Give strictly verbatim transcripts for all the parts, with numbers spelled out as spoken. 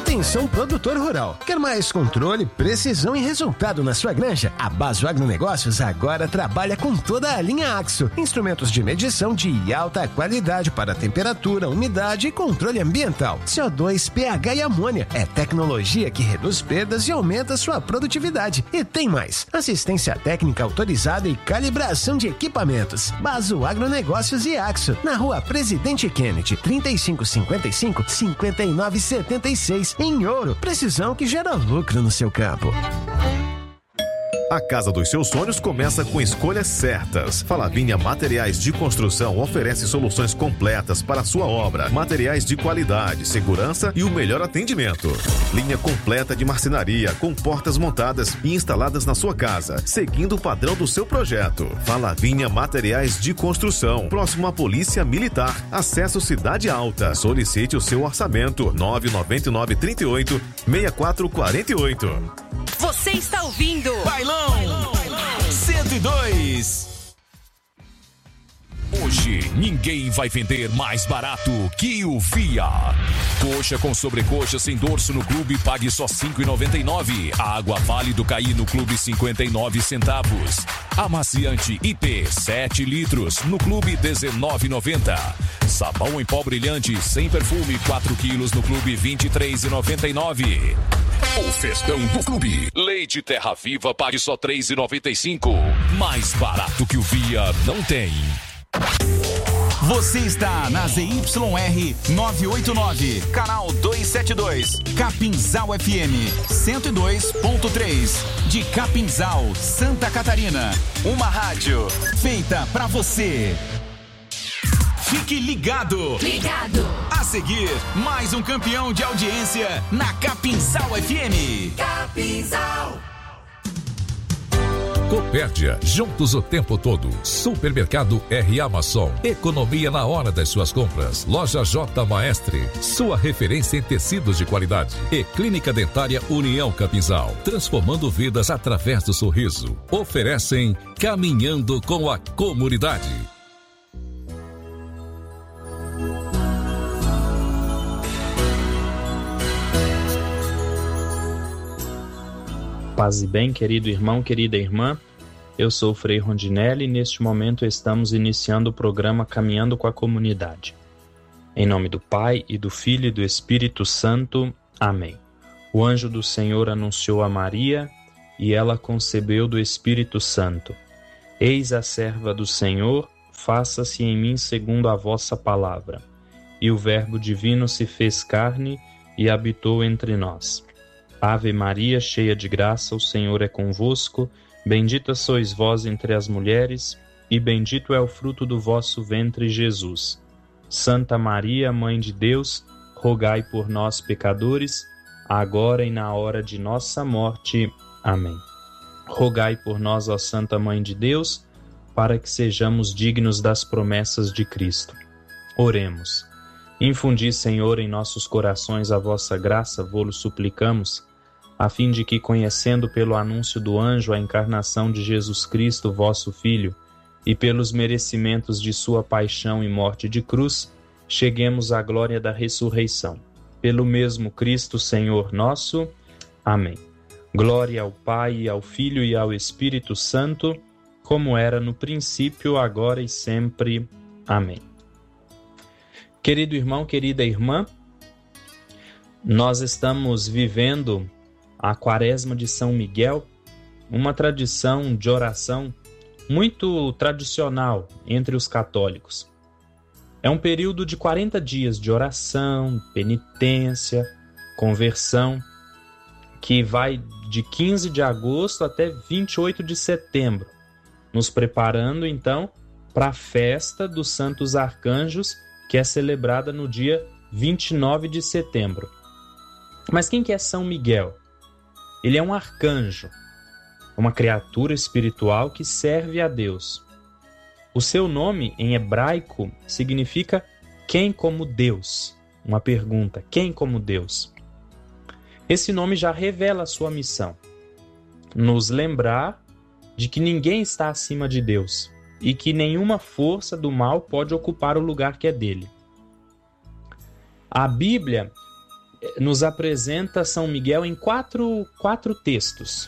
Atenção, produtor rural. Quer mais controle, precisão e resultado na sua granja? A Baso Agronegócios agora trabalha com toda a linha Axo. Instrumentos de medição de alta qualidade para temperatura, umidade e controle ambiental. C O dois, pH e amônia. É tecnologia que reduz perdas e aumenta sua produtividade. E tem mais. Assistência técnica autorizada e calibração de equipamentos. Baso Agronegócios e Axo. Na rua Presidente Kennedy, trinta e cinco cinquenta e cinco, cinquenta e nove setenta e seis. Em Ouro, precisão que gera lucro no seu campo. A casa dos seus sonhos começa com escolhas certas. Falavinha Materiais de Construção oferece soluções completas para a sua obra. Materiais de qualidade, segurança e o melhor atendimento. Linha completa de marcenaria, com portas montadas e instaladas na sua casa, seguindo o padrão do seu projeto. Falavinha Materiais de Construção, próximo à Polícia Militar. Acesso Cidade Alta. Solicite o seu orçamento. nove nove nove, trinta e oito, sessenta e quatro quarenta e oito. Você está ouvindo Bailão, Bailão, Bailão cento e dois. Hoje, ninguém vai vender mais barato que o Via. Coxa com sobrecoxa sem dorso no clube, pague só cinco reais e noventa e nove centavos. Água Vale do Caí no clube, cinquenta e nove centavos. Amaciante I P, sete litros, no clube, dezenove reais e noventa centavos. Sabão em pó brilhante, sem perfume, quatro quilos, no clube, vinte e três reais e noventa e nove centavos. O festão do clube. Leite Terra Viva, pague só três reais e noventa e cinco centavos. Mais barato que o Via não tem. Você está na Z Y R novecentos e oitenta e nove, canal duzentos e setenta e dois, Capinzal F M cento e dois ponto três, de Capinzal, Santa Catarina. Uma rádio feita pra você. Fique ligado. Ligado. A seguir, mais um campeão de audiência na Capinzal F M. Capinzal. Copérdia, juntos o tempo todo. Supermercado R Amazon, economia na hora das suas compras. Loja J Maestre, sua referência em tecidos de qualidade. E Clínica Dentária União Capinzal, transformando vidas através do sorriso. Oferecem Caminhando com a Comunidade. Paz e bem, querido irmão, querida irmã. Eu sou o Frei Rondinelli e neste momento estamos iniciando o programa Caminhando com a Comunidade. Em nome do Pai, e do Filho e do Espírito Santo. Amém. O anjo do Senhor anunciou a Maria e ela concebeu do Espírito Santo. Eis a serva do Senhor, faça-se em mim segundo a vossa palavra. E o Verbo divino se fez carne e habitou entre nós. Ave Maria, cheia de graça, o Senhor é convosco. Bendita sois vós entre as mulheres, e bendito é o fruto do vosso ventre, Jesus. Santa Maria, Mãe de Deus, rogai por nós, pecadores, agora e na hora de nossa morte. Amém. Rogai por nós, ó Santa Mãe de Deus, para que sejamos dignos das promessas de Cristo. Oremos. Infundi, Senhor, em nossos corações a vossa graça, vô-lo suplicamos, a fim de que, conhecendo pelo anúncio do anjo a encarnação de Jesus Cristo, vosso Filho, e pelos merecimentos de sua paixão e morte de cruz, cheguemos à glória da ressurreição. Pelo mesmo Cristo, Senhor nosso. Amém. Glória ao Pai, e ao Filho e ao Espírito Santo, como era no princípio, agora e sempre. Amém. Querido irmão, querida irmã, nós estamos vivendo a Quaresma de São Miguel, uma tradição de oração muito tradicional entre os católicos. É um período de quarenta dias de oração, penitência, conversão, que vai de quinze de agosto até vinte e oito de setembro, nos preparando então para a festa dos Santos Arcanjos, que é celebrada no dia vinte e nove de setembro. Mas quem que é São Miguel? Ele é um arcanjo, uma criatura espiritual que serve a Deus. O seu nome, em hebraico, significa quem como Deus. Uma pergunta, quem como Deus? Esse nome já revela a sua missão, nos lembrar de que ninguém está acima de Deus e que nenhuma força do mal pode ocupar o lugar que é dele. A Bíblia nos apresenta São Miguel em quatro, quatro textos.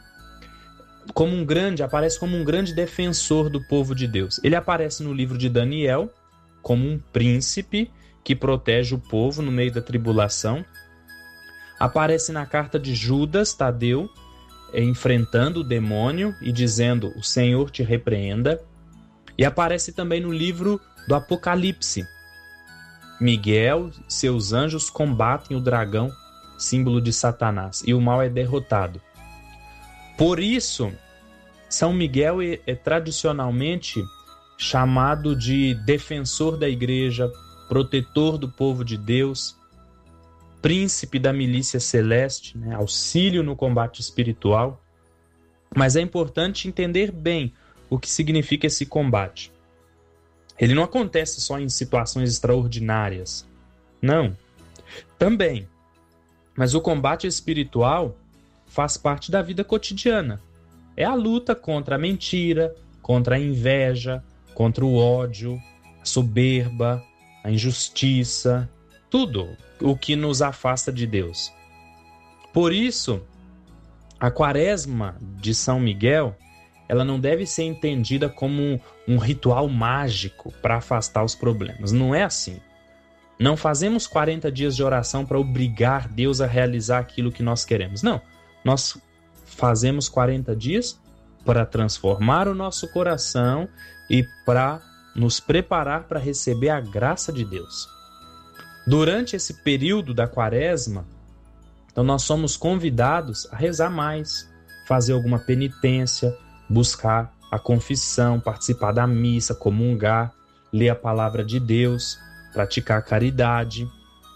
Como um grande, aparece como um grande defensor do povo de Deus. Ele aparece no livro de Daniel como um príncipe que protege o povo no meio da tribulação. Aparece na carta de Judas Tadeu, enfrentando o demônio e dizendo: o Senhor te repreenda. E aparece também no livro do Apocalipse. Miguel e seus anjos combatem o dragão, símbolo de Satanás, e o mal é derrotado. Por isso, São Miguel é, é tradicionalmente chamado de defensor da igreja, protetor do povo de Deus, príncipe da milícia celeste, né? Auxílio no combate espiritual. Mas é importante entender bem o que significa esse combate. Ele não acontece só em situações extraordinárias. Não. Também. Mas o combate espiritual faz parte da vida cotidiana. É a luta contra a mentira, contra a inveja, contra o ódio, a soberba, a injustiça, tudo o que nos afasta de Deus. Por isso, a Quaresma de São Miguel, ela não deve ser entendida como um, um ritual mágico para afastar os problemas. Não é assim. Não fazemos quarenta dias de oração para obrigar Deus a realizar aquilo que nós queremos. Não. Nós fazemos quarenta dias para transformar o nosso coração e para nos preparar para receber a graça de Deus. Durante esse período da Quaresma, então nós somos convidados a rezar mais, fazer alguma penitência, buscar a confissão, participar da missa, comungar, ler a palavra de Deus, praticar caridade.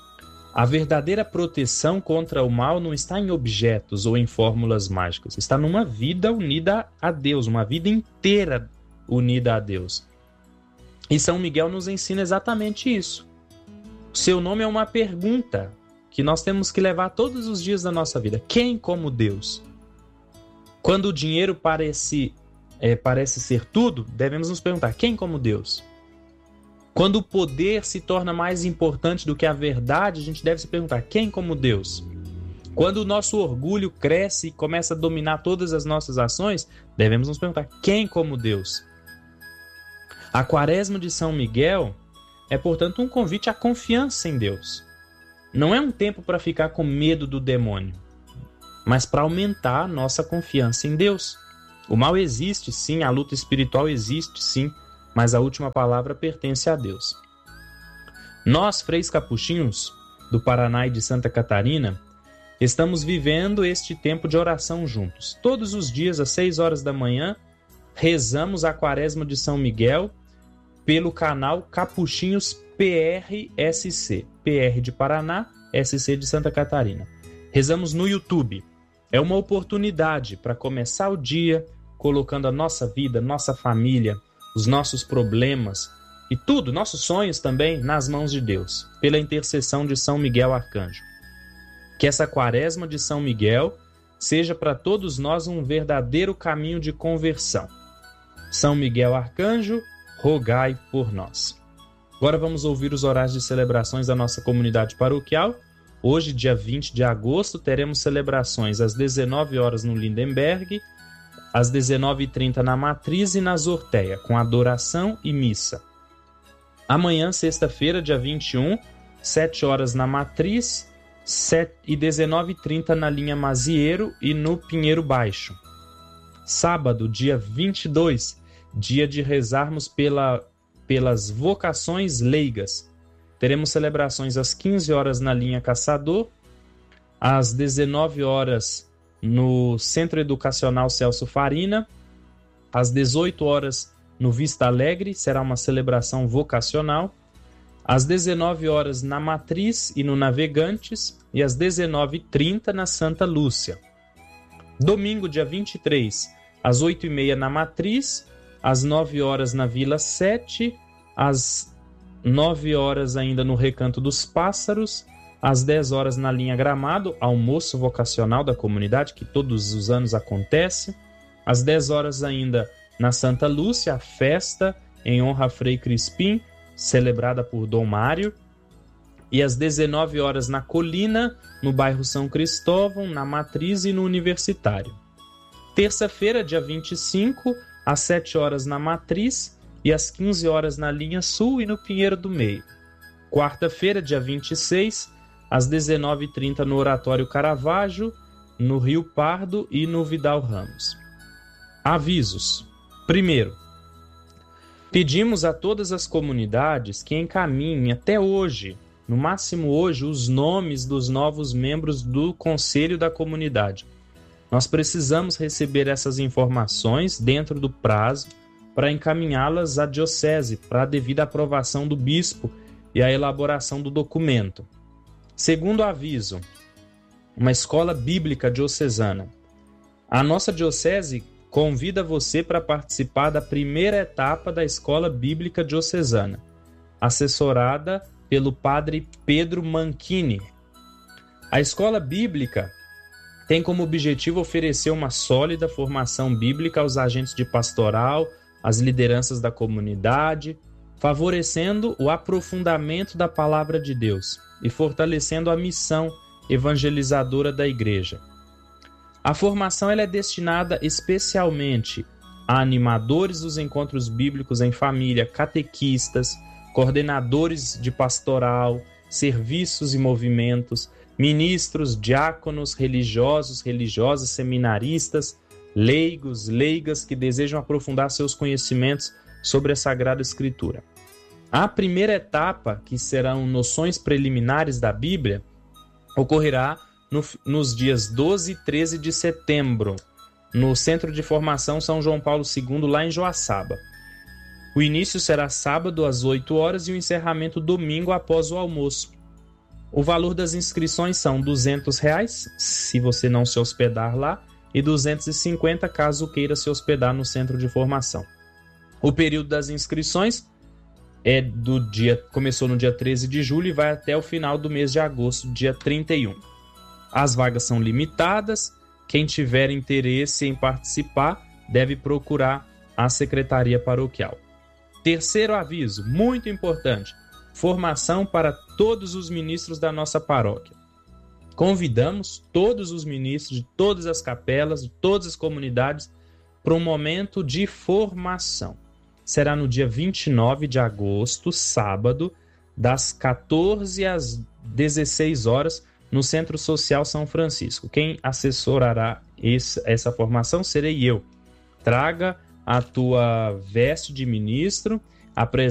A verdadeira proteção contra o mal não está em objetos ou em fórmulas mágicas, está numa vida unida a Deus, uma vida inteira unida a Deus. E São Miguel nos ensina exatamente isso. O seu nome é uma pergunta que nós temos que levar todos os dias da nossa vida. Quem como Deus? Quando o dinheiro parece, é, parece ser tudo, devemos nos perguntar: quem como Deus? Quando o poder se torna mais importante do que a verdade, a gente deve se perguntar: quem como Deus? Quando o nosso orgulho cresce e começa a dominar todas as nossas ações, devemos nos perguntar: quem como Deus? A Quaresma de São Miguel é, portanto, um convite à confiança em Deus. Não é um tempo para ficar com medo do demônio, mas para aumentar a nossa confiança em Deus. O mal existe, sim, a luta espiritual existe, sim, mas a última palavra pertence a Deus. Nós, freis capuchinhos do Paraná e de Santa Catarina, estamos vivendo este tempo de oração juntos. Todos os dias, às seis horas da manhã, rezamos a Quaresma de São Miguel pelo canal Capuchinhos P R S C. P R de Paraná, S C de Santa Catarina. Rezamos no YouTube. É uma oportunidade para começar o dia colocando a nossa vida, nossa família, os nossos problemas e tudo, nossos sonhos também, nas mãos de Deus, pela intercessão de São Miguel Arcanjo. Que essa Quaresma de São Miguel seja para todos nós um verdadeiro caminho de conversão. São Miguel Arcanjo, rogai por nós. Agora vamos ouvir os horários de celebrações da nossa comunidade paroquial. Hoje, dia vinte de agosto, teremos celebrações às dezenove horas no Lindenberg, às dezenove e trinta na Matriz e na Zorteia, com adoração e missa. Amanhã, sexta-feira, dia vinte e um, sete horas na Matriz e dezenove e trinta na linha Mazieiro e no Pinheiro Baixo. Sábado, dia vinte e dois, dia de rezarmos pela, pelas vocações leigas. Teremos celebrações às quinze horas na linha Caçador, às dezenove horas no Centro Educacional Celso Farina, às dezoito horas no Vista Alegre, será uma celebração vocacional, às dezenove horas na Matriz e no Navegantes e às dezenove e trinta na Santa Lúcia. Domingo, dia vinte e três, às oito e meia na Matriz, às nove horas na Vila sete, às nove horas ainda no Recanto dos Pássaros, às dez horas na linha Gramado, almoço vocacional da comunidade, que todos os anos acontece, às dez horas ainda na Santa Lúcia, a festa em honra a Frei Crispim, celebrada por Dom Mário, e às dezenove horas na Colina, no bairro São Cristóvão, na Matriz e no Universitário. Terça-feira, dia vinte e cinco, às sete horas na Matriz e às quinze horas na Linha Sul e no Pinheiro do Meio. Quarta-feira, dia vinte e seis, às dezenove e trinta no Oratório Caravaggio, no Rio Pardo e no Vidal Ramos. Avisos. Primeiro, pedimos a todas as comunidades que encaminhem até hoje, no máximo hoje, os nomes dos novos membros do Conselho da Comunidade. Nós precisamos receber essas informações dentro do prazo para encaminhá-las à Diocese, para a devida aprovação do Bispo e a elaboração do documento. Segundo aviso, uma escola bíblica diocesana. A nossa Diocese convida você para participar da primeira etapa da Escola Bíblica Diocesana, assessorada pelo padre Pedro Manchini. A Escola Bíblica tem como objetivo oferecer uma sólida formação bíblica aos agentes de pastoral, às lideranças da comunidade, favorecendo o aprofundamento da palavra de Deus e fortalecendo a missão evangelizadora da Igreja. A formação ela é destinada especialmente a animadores dos encontros bíblicos em família, catequistas, coordenadores de pastoral, serviços e movimentos, ministros, diáconos, religiosos, religiosas, seminaristas, leigos, leigas que desejam aprofundar seus conhecimentos sobre a Sagrada Escritura. A primeira etapa, que serão noções preliminares da Bíblia, ocorrerá no, nos dias doze e treze de setembro, no Centro de Formação São João Paulo segundo, lá em Joaçaba. O início será sábado às oito horas e o encerramento domingo após o almoço. O valor das inscrições são duzentos reais, se você não se hospedar lá, e duzentos e cinquenta caso queira se hospedar no centro de formação. O período das inscrições é do dia, começou no dia treze de julho e vai até o final do mês de agosto, dia trinta e um. As vagas são limitadas. Quem tiver interesse em participar deve procurar a Secretaria Paroquial. Terceiro aviso, muito importante, formação para todos os ministros da nossa paróquia. Convidamos todos os ministros de todas as capelas, de todas as comunidades, para um momento de formação. Será no dia vinte e nove de agosto, sábado, das quatorze às dezesseis horas, no Centro Social São Francisco. Quem assessorará esse, essa formação serei eu. Traga a tua veste de ministro, apresente